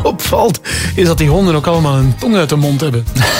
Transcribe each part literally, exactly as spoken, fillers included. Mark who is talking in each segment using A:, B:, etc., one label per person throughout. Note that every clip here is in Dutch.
A: opvalt, is dat die honden ook allemaal een tong uit de mond hebben.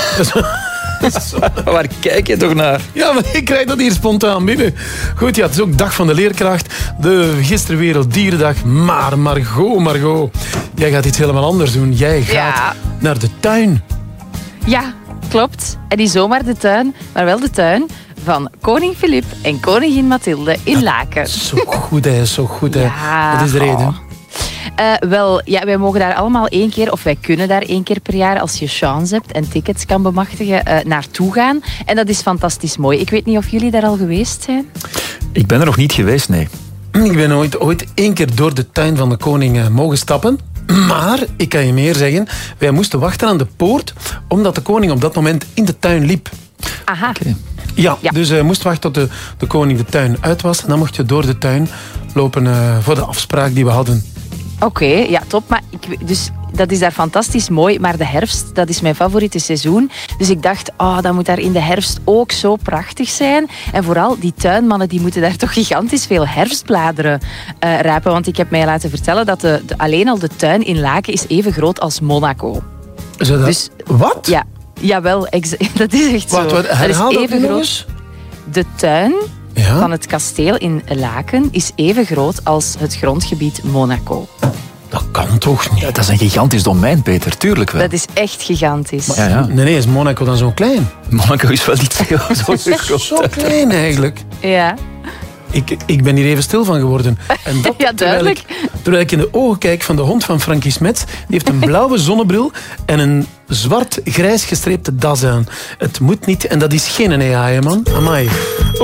B: Waar kijk je toch naar?
A: Ja, maar ik krijg dat hier spontaan binnen. Goed, ja, het is ook dag van de leerkracht. De gisteren Werelddierendag. Maar Margot, Margot, jij gaat iets helemaal anders doen. Jij gaat
C: Ja.
A: naar de tuin.
C: Ja, klopt. En niet zomaar de tuin, maar wel de tuin van koning Filip en koningin Mathilde in Laken.
A: Zo goed, hè, zo goed, hè.
C: Ja.
A: Wat is de reden?
C: Oh. Uh, wel, ja, wij mogen daar allemaal één keer, of wij kunnen daar één keer per jaar, als je chance hebt en tickets kan bemachtigen, uh, naartoe gaan. En dat is fantastisch mooi. Ik weet niet of jullie daar al geweest zijn.
B: Ik ben er nog niet geweest, nee.
A: Ik ben ooit, ooit één keer door de tuin van de koning uh, mogen stappen. Maar, ik kan je meer zeggen, wij moesten wachten aan de poort, omdat de koning op dat moment in de tuin liep.
C: Aha.
B: Okay.
A: Ja,
C: Ja.
A: dus je uh, moest wachten tot de, de koning de tuin uit was. En dan mocht je door de tuin lopen uh, voor de afspraak die we hadden.
C: Oké, okay, ja, top. Maar ik, dus, dat is daar fantastisch mooi. Maar de herfst, dat is mijn favoriete seizoen. Dus ik dacht, oh, dat moet daar in de herfst ook zo prachtig zijn. En vooral die tuinmannen, die moeten daar toch gigantisch veel herfstbladeren uh, rapen. Want ik heb mij laten vertellen dat de, de, alleen al de tuin in Laken is even groot als Monaco.
A: Zo dat...
C: Dus,
A: Wat?
C: Ja, jawel, exa- dat is echt zo.
A: Wat, wat, herhaal
C: dat is
A: dat
C: even
A: nog
C: groot.
A: eens?
C: De tuin
A: Ja?
C: van het kasteel in Laken is even groot als het grondgebied Monaco.
A: Dat kan toch niet?
B: Ja, dat is een gigantisch domein, Peter. Tuurlijk wel.
C: Dat is echt gigantisch.
B: Ja, ja.
A: Nee, nee, is Monaco dan zo klein?
B: Monaco is wel niet veel zo groot.
A: Zo klein eigenlijk.
C: Ja.
A: Ik, ik ben hier even stil van geworden. En dat
C: Ja,
A: terwijl
C: duidelijk.
A: ik, terwijl ik in de ogen kijk van de hond van Frankie Smets. Die heeft een blauwe zonnebril en een zwart-grijs gestreepte das aan. Het moet niet en dat is geen A I, man. Amai.